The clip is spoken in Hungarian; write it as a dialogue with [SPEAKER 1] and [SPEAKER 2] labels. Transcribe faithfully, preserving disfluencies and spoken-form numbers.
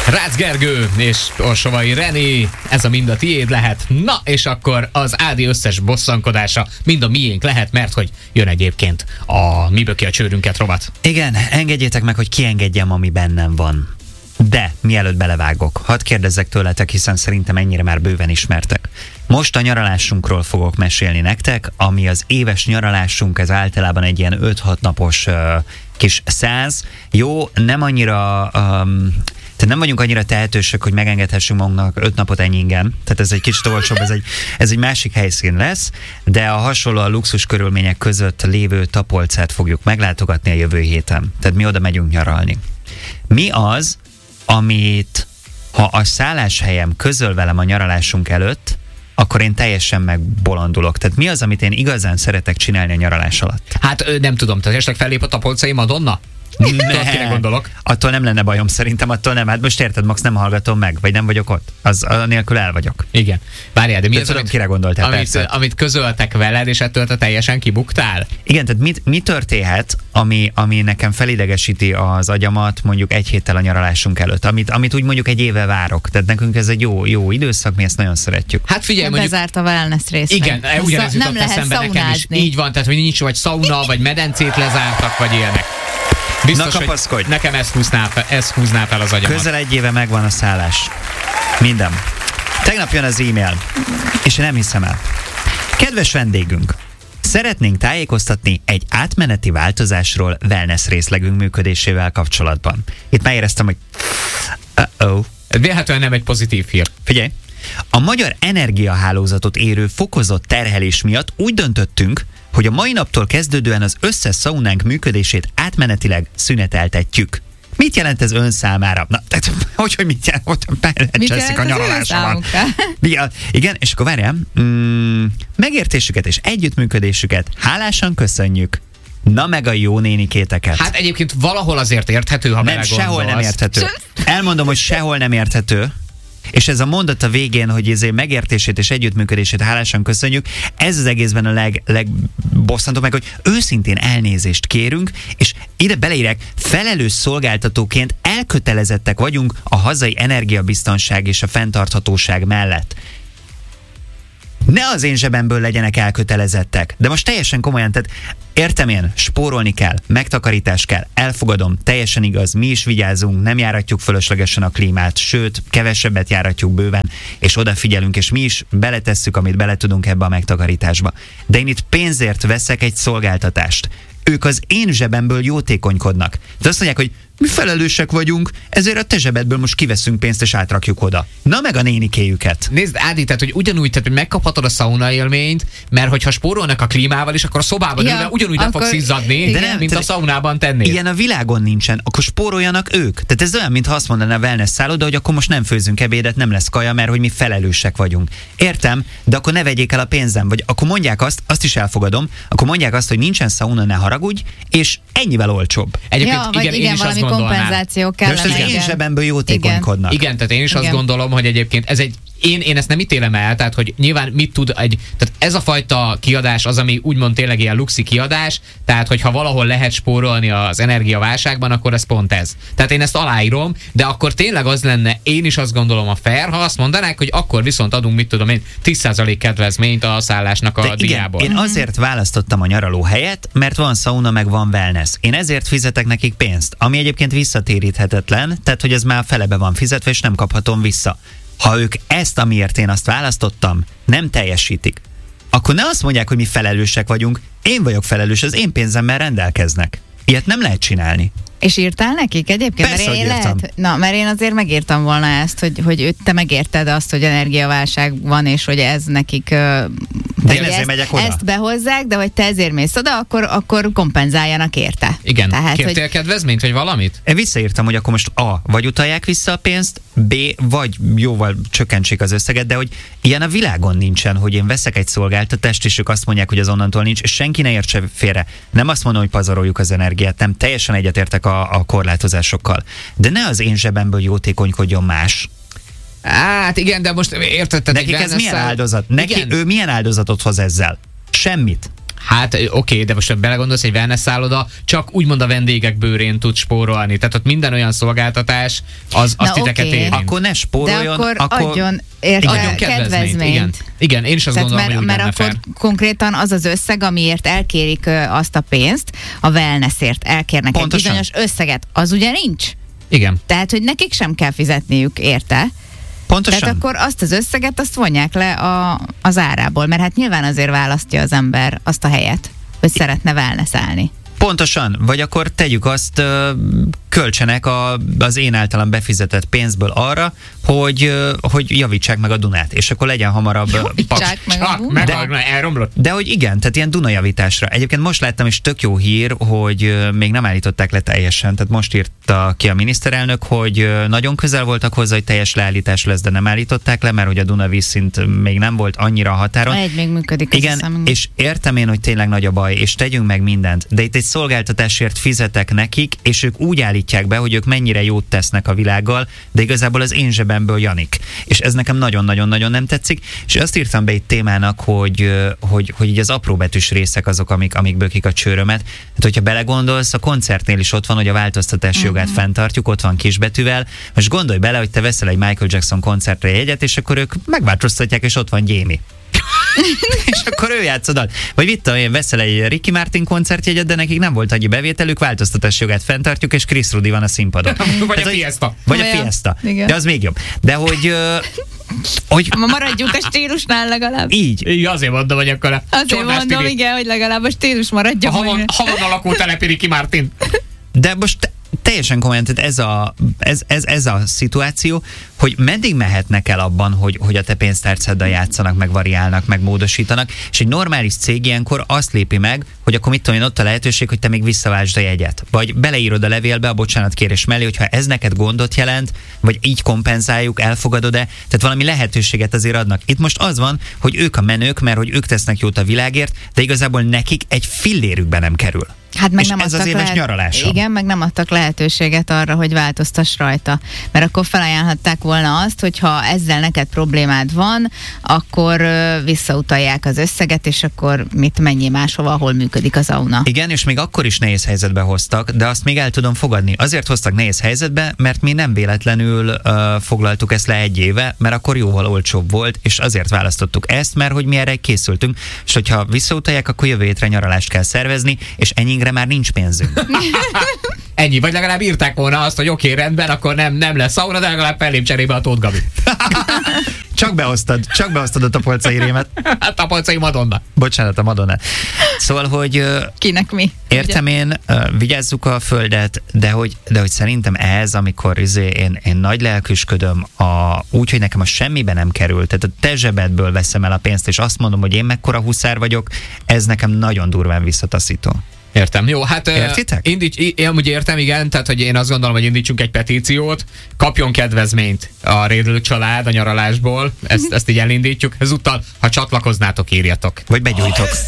[SPEAKER 1] Rácz Gergő és Orsovai René, ez a mind a tiéd lehet. Na, és akkor az Ádi összes bosszankodása mind a miénk lehet, mert hogy jön egyébként a Mi böki a csőrünket rovat.
[SPEAKER 2] Igen, engedjétek meg, hogy kiengedjem, ami bennem van. De mielőtt belevágok, hadd kérdezzek tőletek, hiszen szerintem ennyire már bőven ismertek. Most a nyaralásunkról fogok mesélni nektek, ami az éves nyaralásunk, ez általában egy ilyen öt-hat napos uh, kis száz. Jó, nem annyira... Um, Tehát nem vagyunk annyira tehetősök, hogy megengedhessünk magunknak öt napot ennyingen. Tehát ez egy kicsit olcsóbb, ez egy, ez egy másik helyszín lesz, de a hasonlóan luxus körülmények között lévő Tapolcát fogjuk meglátogatni a jövő héten. Tehát mi oda megyünk nyaralni. Mi az, amit ha a szálláshelyem közöl velem a nyaralásunk előtt, akkor én teljesen megbolondulok. Tehát mi az, amit én igazán szeretek csinálni a nyaralás alatt?
[SPEAKER 1] Hát nem tudom, tehát esetleg fellép a tapolcai Madonna? Ne, gondolok.
[SPEAKER 2] Attól nem lenne bajom szerintem, attól nem. Hát most érted, Max, nem hallgatom meg, vagy nem vagyok ott. Az anélkül el vagyok.
[SPEAKER 1] Igen. Várjál, de mi
[SPEAKER 2] de
[SPEAKER 1] az,
[SPEAKER 2] tudom,
[SPEAKER 1] amit,
[SPEAKER 2] kire gondoltál,
[SPEAKER 1] amit, amit közöltek veled, és ettől te teljesen kibuktál?
[SPEAKER 2] Igen, tehát mit, mi történhet, ami, ami nekem felidegesíti az agyamat mondjuk egy héttel a nyaralásunk előtt, amit, amit úgy mondjuk egy éve várok. Tehát nekünk ez egy jó, jó időszak, mi ezt nagyon szeretjük.
[SPEAKER 1] Hát figyelj, mondjuk...
[SPEAKER 3] Bezárt a wellness rész.
[SPEAKER 1] Igen,
[SPEAKER 3] meg.
[SPEAKER 1] ugyanez
[SPEAKER 3] nem
[SPEAKER 1] jutott eszembe nekem is. Így van, tehát hogy nincs vagy szauna, vagy medencét lezártak, vagy ilyenek. Biztos,
[SPEAKER 2] Na kapaszkodj!
[SPEAKER 1] Nekem ez húzná, fel, ez húzná fel az agyamat.
[SPEAKER 2] Közel egy éve megvan a szállás. Minden. Tegnap jön az e-mail, és én nem hiszem el. Kedves vendégünk, szeretnénk tájékoztatni egy átmeneti változásról wellness részlegünk működésével kapcsolatban. Itt már éreztem, hogy uh-oh.
[SPEAKER 1] Vélhetően nem egy pozitív hír.
[SPEAKER 2] Figyelj! A magyar energiahálózatot érő fokozott terhelés miatt úgy döntöttünk, hogy a mai naptól kezdődően az összes szaunánk működését átmenetileg szüneteltetjük. Mit jelent ez ön számára? Na, tehát, hogy, hogy mit jelent, hogy belecseszik a nyaralásomat. Igen, és akkor várjál, mm, megértésüket és együttműködésüket hálásan köszönjük. Na meg a jó nénikéteket.
[SPEAKER 1] Hát egyébként valahol azért érthető, ha
[SPEAKER 2] nem, sehol nem érthető. Elmondom, hogy sehol nem érthető. És ez a mondat a végén, hogy ezért megértését és együttműködését hálásan köszönjük, ez az egészben a leg, legbosszantóbb meg, hogy őszintén elnézést kérünk, és ide beleírek, felelős szolgáltatóként elkötelezettek vagyunk a hazai energiabiztonság és a fenntarthatóság mellett. Ne az én zsebemből legyenek elkötelezettek, de most teljesen komolyan, tehát értem én, spórolni kell, megtakarítás kell, elfogadom, teljesen igaz, mi is vigyázunk, nem járatjuk fölöslegesen a klímát, sőt, kevesebbet járatjuk bőven, és odafigyelünk, és mi is beletesszük, amit bele tudunk ebbe a megtakarításba. De én itt pénzért veszek egy szolgáltatást. Ők az én zsebemből jótékonykodnak. De azt mondják, hogy mi felelősek vagyunk, ezért a te zsebedből most kiveszünk pénzt és átrakjuk oda. Na meg a nénikéjüket.
[SPEAKER 1] Nézd, Ádi, tehát hogy ugyanúgy, tehát, hogy megkaphatod a szauna élményt, mert hogyha spórolnak a klímával is, akkor a szobában ja, ülve ugyanúgy nem fogsz izzadni, de nem, mint a szaunában tennél.
[SPEAKER 2] Ilyen a világon nincsen, akkor spóroljanak ők. Tehát ez olyan, mintha azt mondaná a wellness szálloda, hogy akkor most nem főzünk ebédet, nem lesz kaja, mert hogy mi felelősek vagyunk. Értem, de akkor ne vegyék el a pénzem, vagy akkor mondják azt, azt is elfogadom, akkor mondják azt, hogy nincsen szauna, ne haragudj, és ennyivel olcsóbb.
[SPEAKER 3] Egyébként ja, igen, igen, én is azt kompenzáció kellene.
[SPEAKER 2] De most az én zsebemből jótékonykodnak.
[SPEAKER 1] Igen, tehát én is
[SPEAKER 3] igen.
[SPEAKER 1] azt gondolom, hogy egyébként ez egy Én, én ezt nem ítélem el, tehát hogy nyilván mit tud egy, tehát ez a fajta kiadás az, ami úgymond tényleg ilyen luxi kiadás, tehát hogyha valahol lehet spórolni az energiaválságban, akkor ez pont ez. Tehát én ezt aláírom, de akkor tényleg az lenne, én is azt gondolom a fair, ha azt mondanák, hogy akkor viszont adunk, mit tudom én, tíz százalék kedvezményt a szállásnak a díjából.
[SPEAKER 2] Én azért választottam a nyaraló helyet, mert van sauna, meg van wellness. Én ezért fizetek nekik pénzt, ami egyébként visszatéríthetetlen, tehát hogy ez már felebe van fizetve, és nem kaphatom vissza. Ha ők ezt, amiért én azt választottam, nem teljesítik, akkor ne azt mondják, hogy mi felelősek vagyunk, én vagyok felelős, az én pénzemmel rendelkeznek. Ilyet nem lehet csinálni.
[SPEAKER 3] És írtál nekik egyébként?
[SPEAKER 2] Persze,
[SPEAKER 3] mert én
[SPEAKER 2] hogy írtam.
[SPEAKER 3] Lehet, na, mert én azért megírtam volna ezt, hogy, hogy te megérted azt, hogy energiaválság van, és hogy ez nekik...
[SPEAKER 2] De én ezért megyek oda.
[SPEAKER 3] Ezt behozzák, de hogy te ezért mész oda, akkor, akkor kompenzáljanak érte.
[SPEAKER 1] Igen.
[SPEAKER 3] Tehát,
[SPEAKER 1] kértél
[SPEAKER 3] hogy...
[SPEAKER 1] kedvezményt, vagy valamit?
[SPEAKER 2] Én visszaírtam, hogy akkor most A, vagy utalják vissza a pénzt, B, vagy jóval csökkentsék az összeget, de hogy ilyen a világon nincsen, hogy én veszek egy szolgáltatást, és ők azt mondják, hogy az onnantól nincs, és senki ne értse félre. Nem azt mondom, hogy pazaroljuk az energiát, nem, teljesen egyetértek a, a korlátozásokkal. De ne az én zsebemből jótékonykodjon más.
[SPEAKER 1] Hát igen, de most érted?
[SPEAKER 2] Nekik ez milyen áldozat? Neki, ő milyen áldozatot hoz ezzel? Semmit.
[SPEAKER 1] Hát oké, okay, de most ha belegondolsz, egy wellness szálloda csak úgymond a vendégek bőrén tud spórolni. Tehát ott minden olyan szolgáltatás, az, az titeket
[SPEAKER 3] okay.
[SPEAKER 1] érint.
[SPEAKER 2] Akkor ne spóroljon,
[SPEAKER 3] de akkor,
[SPEAKER 2] akkor
[SPEAKER 3] adjon, érte,
[SPEAKER 1] adjon kedvezményt.
[SPEAKER 3] kedvezményt.
[SPEAKER 1] Igen. Igen, én is azt
[SPEAKER 3] Tehát
[SPEAKER 1] gondolom,
[SPEAKER 3] mert,
[SPEAKER 1] hogy úgy
[SPEAKER 3] mert
[SPEAKER 1] lenne
[SPEAKER 3] akkor
[SPEAKER 1] fair.
[SPEAKER 3] konkrétan az az összeg, amiért elkérik ö, azt a pénzt, a wellnessért elkérnek
[SPEAKER 2] Pontosan.
[SPEAKER 3] egy bizonyos összeget, az ugye nincs.
[SPEAKER 1] Igen.
[SPEAKER 3] Tehát, hogy nekik sem kell fizetniük érte.
[SPEAKER 2] pontosan.
[SPEAKER 3] Tehát akkor azt az összeget, azt vonják le a, az árából, mert hát nyilván azért választja az ember azt a helyet, hogy szeretne wellnesselni.
[SPEAKER 2] Pontosan, vagy akkor tegyük azt, ö, költsenek a, az én általam befizetett pénzből arra, hogy, ö, hogy javítsák meg a Dunát, és akkor legyen hamarabb ö, paks.
[SPEAKER 3] Javítsák meg a
[SPEAKER 1] Csak
[SPEAKER 3] Dunát.
[SPEAKER 1] meg, elromlott.
[SPEAKER 2] De hogy igen, tehát ilyen Dunajavításra. Egyébként most láttam, és tök jó hír, hogy ö, még nem állították le teljesen. Tehát most írta ki a miniszterelnök, hogy ö, nagyon közel voltak hozzá, hogy teljes leállítás lesz, de nem állították le, mert hogy a Duna vízszint még nem volt annyira a határon.
[SPEAKER 3] Egy még működik.
[SPEAKER 2] Igen, és értem én, hogy tényleg nagy a baj, és tegyünk meg mindent, de itt egy szolgáltatásért fizetek nekik, és ők úgy állítják be, hogy ők mennyire jót tesznek a világgal, de igazából az én zsebemből Janik. És ez nekem nagyon-nagyon-nagyon nem tetszik, és azt írtam be itt témának, hogy, hogy, hogy így az apróbetűs részek azok, amik, amik bökik a csőrömet. Hát, hogyha belegondolsz, a koncertnél is ott van, hogy a változtatás uh-huh. jogát fenntartjuk, ott van kisbetűvel. Most gondolj bele, hogy te veszel egy Michael Jackson koncertre jegyet, és akkor ők megváltoztatják, és ott van Jamie. És akkor ő játszod. Vagy mit tudom én, veszel egy Ricky Martin koncertjegyet, de nekik nem volt annyi bevételük, változtatás jogát fenntartjuk, és Chris Rudy van a színpadon.
[SPEAKER 1] Vagy
[SPEAKER 2] Ez
[SPEAKER 1] a
[SPEAKER 2] egy-
[SPEAKER 1] Fiesta.
[SPEAKER 2] Vagy a
[SPEAKER 3] Olyan.
[SPEAKER 2] Fiesta.
[SPEAKER 3] Igen.
[SPEAKER 2] De az még jobb. De hogy, ö, hogy
[SPEAKER 3] Ma maradjunk a stílusnál legalább.
[SPEAKER 2] így,
[SPEAKER 1] Igen, azért mondom, hogy akkor a
[SPEAKER 3] Azért
[SPEAKER 1] Csordás
[SPEAKER 3] mondom,
[SPEAKER 1] Tibi,
[SPEAKER 3] igen, hogy legalább a stílus maradjon.
[SPEAKER 1] a havon,
[SPEAKER 3] meg.
[SPEAKER 1] havon alakú telepi Ricky Martin.
[SPEAKER 2] de most te- teljesen komolyan, tehát ez a, ez, ez, ez a szituáció, hogy meddig mehetnek el abban, hogy, hogy a te pénztárcáddal játszanak, meg variálnak, meg módosítanak, és egy normális cég ilyenkor azt lépi meg, hogy akkor mit tudom én, ott a lehetőség, hogy te még visszaváltsd a jegyet. Vagy beleírod a levélbe a bocsánatkérés mellé, hogyha ez neked gondot jelent, vagy így kompenzáljuk, elfogadod-e, tehát valami lehetőséget azért adnak. Itt most az van, hogy ők a menők, mert hogy ők tesznek jót a világért, de igazából nekik egy fillérükbe nem kerül.
[SPEAKER 3] Hát meg
[SPEAKER 2] És
[SPEAKER 3] nem
[SPEAKER 2] ez
[SPEAKER 3] adtak
[SPEAKER 2] az éves nyaralásom.
[SPEAKER 3] Igen, meg nem adtak lehetőséget arra, hogy változtass rajta. Mert akkor felajánlhatták volna azt, hogy ha ezzel neked problémád van, akkor ö, visszautalják az összeget, és akkor mit mennyi máshova, ahol működik az auna.
[SPEAKER 2] Igen, és még akkor is nehéz helyzetbe hoztak, de azt még el tudom fogadni. Azért hoztak nehéz helyzetbe, mert mi nem véletlenül uh, foglaltuk ezt le egy éve, mert akkor jóval olcsóbb volt, és azért választottuk ezt, mert hogy mi erre készültünk, és hogyha visszautalják, akkor jövő hétre nyaralást kell szervezni, és ennyire már nincs pénzünk.
[SPEAKER 1] Ennyi, vagy legalább írták volna azt, hogy oké, okay, rendben, akkor nem, nem lesz sauna, de legalább fellép cserébe a Tóth Gabi.
[SPEAKER 2] Csak behoztad, csak behoztad a tapolcai rémet.
[SPEAKER 1] Hát a polcai Madonna.
[SPEAKER 2] Bocsánat, a Madonna. Szóval, hogy uh,
[SPEAKER 3] Kinek mi?
[SPEAKER 2] értem én, uh, vigyázzuk a földet, de hogy, de hogy szerintem ez, amikor izé, én, én nagy lelküsködöm, a, úgy, hogy nekem a semmibe nem kerül, tehát a te zsebedből veszem el a pénzt, és azt mondom, hogy én mekkora huszár vagyok, ez nekem nagyon durván visszataszító.
[SPEAKER 1] Értem. Jó, hát
[SPEAKER 2] Értitek?
[SPEAKER 1] Uh, indíts, én amúgy értem, igen, tehát hogy én azt gondolom, hogy indítsunk egy petíciót, kapjon kedvezményt a Rédl család a nyaralásból, ezt, ezt így elindítjuk. Ezúttal, ha csatlakoznátok, írjatok.
[SPEAKER 2] Vagy begyújtok.